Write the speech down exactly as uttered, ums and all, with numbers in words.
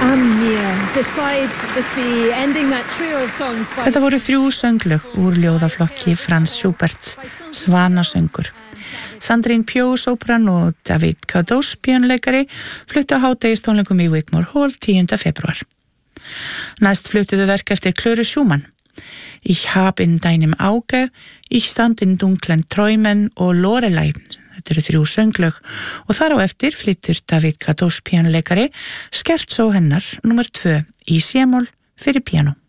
Þetta voru þrjú sönglög úr ljóðaflokki Franz Schubert, Svanasöngur. Sandrine Pjó, sópran og David Kados, píanleikari, fluttu á hádegistónleikum í Wigmore Hall tíunda febrúar. Næst fluttuðu verk eftir Klöru Schumann. Ich hab in deinem Auge, Ich stand in dunklen Träumen og Lorelei. Þetta eru þrjú sönglög og þar á eftir flyttur David Kados, píanleikari, Scherzo hennar númer tvö í C-moll fyrir píanó.